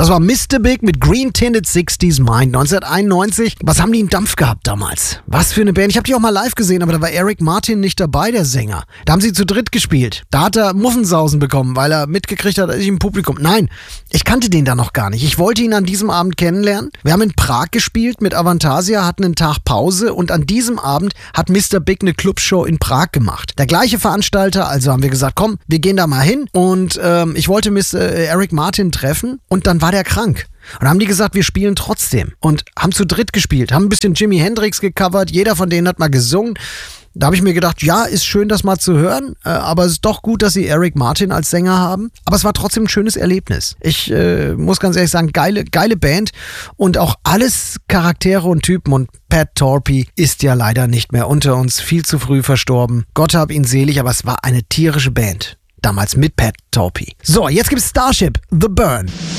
Das war Mr. Big mit Green Tinted 60s Mind 1991. Was haben die in Dampf gehabt damals? Was für eine Band. Ich habe die auch mal live gesehen, aber da war Eric Martin nicht dabei, der Sänger. Da haben sie zu dritt gespielt. Da hat er Muffensausen bekommen, weil er mitgekriegt hat, dass ich im Publikum... Nein, ich kannte den da noch gar nicht. Ich wollte ihn an diesem Abend kennenlernen. Wir haben in Prag gespielt mit Avantasia, hatten einen Tag Pause und an diesem Abend hat Mr. Big eine Clubshow in Prag gemacht. Der gleiche Veranstalter, also haben wir gesagt, komm, wir gehen da mal hin und ich wollte Eric Martin treffen und dann war der krank. Und haben die gesagt, wir spielen trotzdem und haben zu dritt gespielt, haben ein bisschen Jimi Hendrix gecovert, jeder von denen hat mal gesungen. Da habe ich mir gedacht, ja, ist schön, das mal zu hören, aber es ist doch gut, dass sie Eric Martin als Sänger haben. Aber es war trotzdem ein schönes Erlebnis. Ich muss ganz ehrlich sagen, geile Band und auch alles Charaktere und Typen. Und Pat Torpey ist ja leider nicht mehr unter uns, viel zu früh verstorben. Gott hab ihn selig, aber es war eine tierische Band. Damals mit Pat Torpey. So, jetzt gibt's Starship, The Burn.